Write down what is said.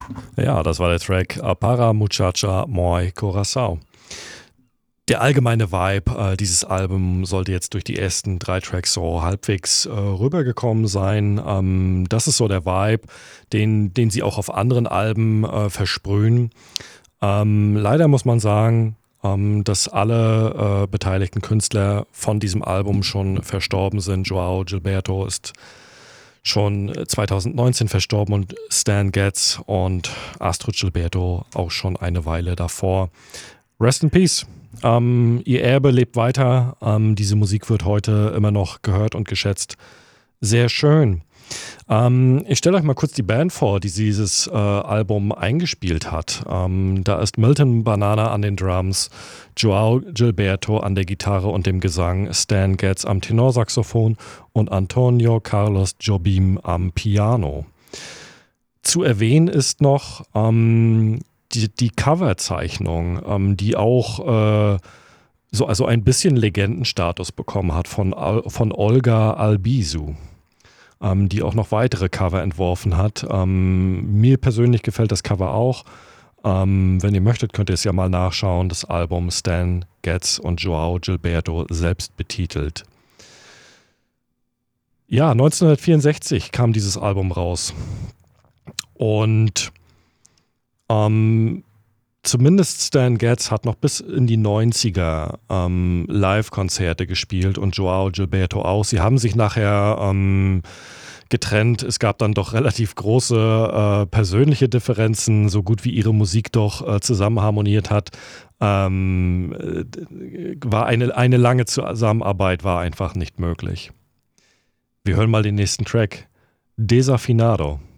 Ja, das war der Track Para Muchacha Moi Corazao. Der allgemeine Vibe dieses Albums sollte jetzt durch die ersten 3 Tracks so halbwegs rübergekommen sein. Das ist so der Vibe, den sie auch auf anderen Alben versprühen. Leider muss man sagen, dass alle beteiligten Künstler von diesem Album schon verstorben sind. João Gilberto ist schon 2019 verstorben und Stan Getz und Astrud Gilberto auch schon eine Weile davor. Rest in Peace. Ihr Erbe lebt weiter. Diese Musik wird heute immer noch gehört und geschätzt. Sehr schön. Ich stelle euch mal kurz die Band vor, die dieses Album eingespielt hat. Da ist Milton Banana an den Drums, João Gilberto an der Gitarre und dem Gesang, Stan Getz am Tenorsaxophon und Antonio Carlos Jobim am Piano. Zu erwähnen ist noch die Coverzeichnung, die auch also ein bisschen Legendenstatus bekommen hat von Olga Albizu, die auch noch weitere Cover entworfen hat. Mir persönlich gefällt das Cover auch. Wenn ihr möchtet, könnt ihr es ja mal nachschauen. Das Album Stan Getz und João Gilberto selbst betitelt. Ja, 1964 kam dieses Album raus. Und zumindest Stan Getz hat noch bis in die 90er Live-Konzerte gespielt und João Gilberto auch. Sie haben sich nachher getrennt. Es gab dann doch relativ große persönliche Differenzen, so gut wie ihre Musik doch zusammen harmoniert hat. War eine lange Zusammenarbeit war einfach nicht möglich. Wir hören mal den nächsten Track. Desafinado.